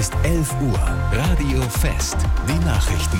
Ist 11 Uhr. Radio Fest. Die Nachrichten.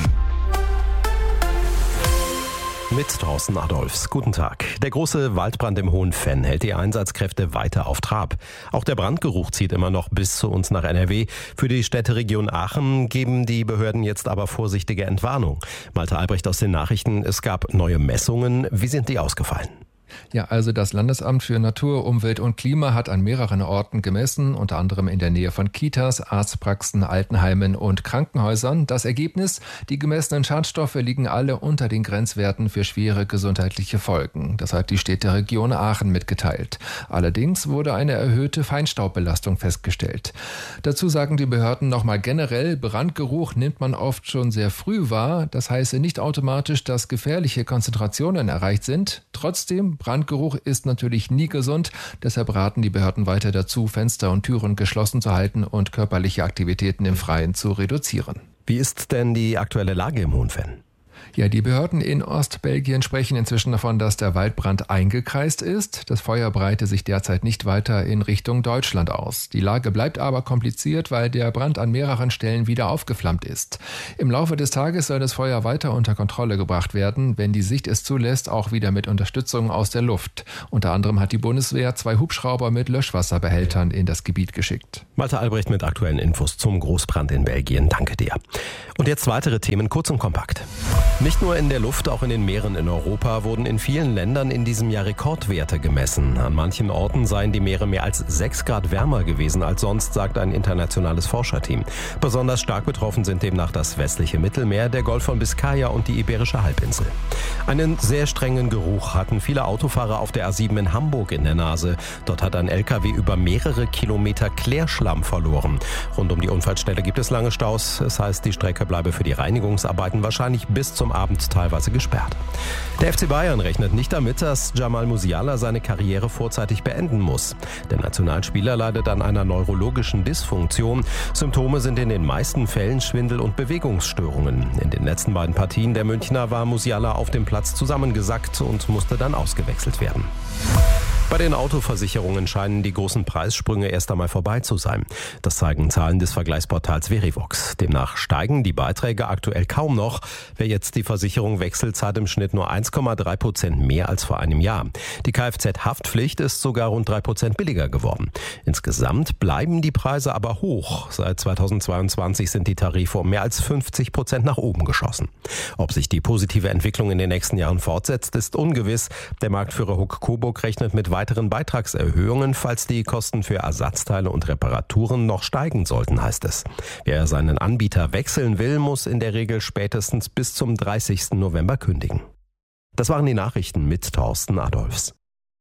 Mit Thorsten Adolfs. Guten Tag. Der große Waldbrand im Hohenfenn hält die Einsatzkräfte weiter auf Trab. Auch der Brandgeruch zieht immer noch bis zu uns nach NRW. Für die Städteregion Aachen geben die Behörden jetzt aber vorsichtige Entwarnung. Malte Albrecht aus den Nachrichten. Es gab neue Messungen. Wie sind die ausgefallen? Ja, also das Landesamt für Natur, Umwelt und Klima hat an mehreren Orten gemessen, unter anderem in der Nähe von Kitas, Arztpraxen, Altenheimen und Krankenhäusern. Das Ergebnis: Die gemessenen Schadstoffe liegen alle unter den Grenzwerten für schwere gesundheitliche Folgen. Das hat die Städteregion Aachen mitgeteilt. Allerdings wurde eine erhöhte Feinstaubbelastung festgestellt. Dazu sagen die Behörden nochmal generell, Brandgeruch nimmt man oft schon sehr früh wahr. Das heiße nicht automatisch, dass gefährliche Konzentrationen erreicht sind. Trotzdem, Brandgeruch ist natürlich nie gesund. Deshalb raten die Behörden weiter dazu, Fenster und Türen geschlossen zu halten und körperliche Aktivitäten im Freien zu reduzieren. Wie ist denn die aktuelle Lage im Hohenfenn? Ja, die Behörden in Ostbelgien sprechen inzwischen davon, dass der Waldbrand eingekreist ist. Das Feuer breite sich derzeit nicht weiter in Richtung Deutschland aus. Die Lage bleibt aber kompliziert, weil der Brand an mehreren Stellen wieder aufgeflammt ist. Im Laufe des Tages soll das Feuer weiter unter Kontrolle gebracht werden, wenn die Sicht es zulässt, auch wieder mit Unterstützung aus der Luft. Unter anderem hat die Bundeswehr 2 Hubschrauber mit Löschwasserbehältern in das Gebiet geschickt. Malte Albrecht mit aktuellen Infos zum Großbrand in Belgien. Danke dir. Und jetzt weitere Themen kurz und kompakt. Nicht nur in der Luft, auch in den Meeren in Europa wurden in vielen Ländern in diesem Jahr Rekordwerte gemessen. An manchen Orten seien die Meere mehr als 6 Grad wärmer gewesen als sonst, sagt ein internationales Forscherteam. Besonders stark betroffen sind demnach das westliche Mittelmeer, der Golf von Biskaya und die Iberische Halbinsel. Einen sehr strengen Geruch hatten viele Autofahrer auf der A7 in Hamburg in der Nase. Dort hat ein LKW über mehrere Kilometer Klärschlamm verloren. Rund um die Unfallstelle gibt es lange Staus. Es heißt, die Strecke bleibe für die Reinigungsarbeiten wahrscheinlich bis zum Abend teilweise gesperrt. Der FC Bayern rechnet nicht damit, dass Jamal Musiala seine Karriere vorzeitig beenden muss. Der Nationalspieler leidet an einer neurologischen Dysfunktion. Symptome sind in den meisten Fällen Schwindel und Bewegungsstörungen. In den letzten beiden Partien der Münchner war Musiala auf dem Platz zusammengesackt und musste dann ausgewechselt werden. Bei den Autoversicherungen scheinen die großen Preissprünge erst einmal vorbei zu sein. Das zeigen Zahlen des Vergleichsportals Verivox. Demnach steigen die Beiträge aktuell kaum noch. Wer jetzt die Versicherung wechselt, zahlt im Schnitt nur 1,3% mehr als vor einem Jahr. Die Kfz-Haftpflicht ist sogar rund 3% billiger geworden. Insgesamt bleiben die Preise aber hoch. Seit 2022 sind die Tarife um mehr als 50% nach oben geschossen. Ob sich die positive Entwicklung in den nächsten Jahren fortsetzt, ist ungewiss. Der Marktführer Huck Coburg rechnet mit weiteren Beitragserhöhungen, falls die Kosten für Ersatzteile und Reparaturen noch steigen sollten, heißt es. Wer seinen Anbieter wechseln will, muss in der Regel spätestens bis zum 30. November kündigen. Das waren die Nachrichten mit Thorsten Adolfs.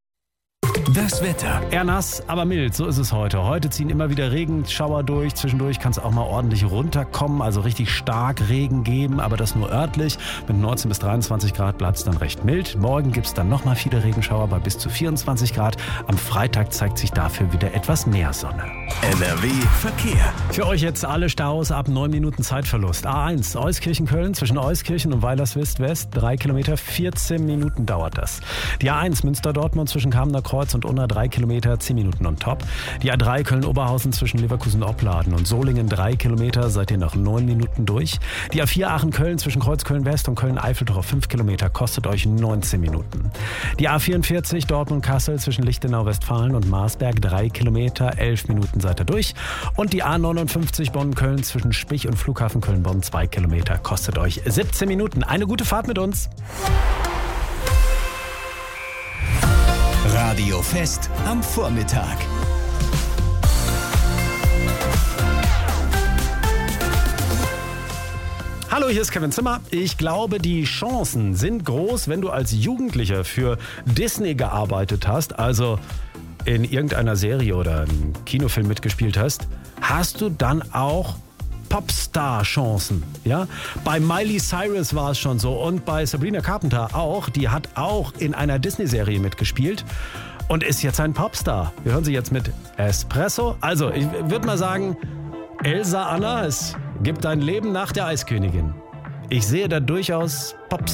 Das Wetter. Eher nass, aber mild, so ist es heute. Heute ziehen immer wieder Regenschauer durch. Zwischendurch kann es auch mal ordentlich runterkommen, also richtig stark Regen geben, aber das nur örtlich. Mit 19 bis 23 Grad bleibt es dann recht mild. Morgen gibt es dann nochmal viele Regenschauer bei bis zu 24 Grad. Am Freitag zeigt sich dafür wieder etwas mehr Sonne. NRW Verkehr. Für euch jetzt alle Staus ab 9 Minuten Zeitverlust. A1 Euskirchen-Köln zwischen Euskirchen und Weilerswist-West. 3 Kilometer, 14 Minuten dauert das. Die A1 Münster-Dortmund zwischen Kamener Kreuz und Unna 3 Kilometer, 10 Minuten on top. Die A3 Köln-Oberhausen zwischen Leverkusen-Opladen und Solingen 3 Kilometer, seid ihr nach 9 Minuten durch. Die A4 Aachen-Köln zwischen Kreuz-Köln-West und Köln-Eiffeldorf 5 Kilometer, kostet euch 19 Minuten. Die A44 Dortmund-Kassel zwischen Lichtenau-Westfalen und Marsberg 3 Kilometer, 11 Minuten seid ihr durch. Und die A59 Bonn-Köln zwischen Spich und Flughafen Köln-Bonn 2 Kilometer, kostet euch 17 Minuten. Eine gute Fahrt mit uns. Radio Fest am Vormittag. Hallo, hier ist Kevin Zimmer. Ich glaube, die Chancen sind groß, wenn du als Jugendlicher für Disney gearbeitet hast, also in irgendeiner Serie oder einem Kinofilm mitgespielt hast du dann auch Popstar-Chancen. Ja? Bei Miley Cyrus war es schon so und bei Sabrina Carpenter auch. Die hat auch in einer Disney-Serie mitgespielt und ist jetzt ein Popstar. Wir hören sie jetzt mit Espresso. Also, ich würde mal sagen, Elsa Anna, es gibt ein Leben nach der Eiskönigin. Ich sehe da durchaus Popstar.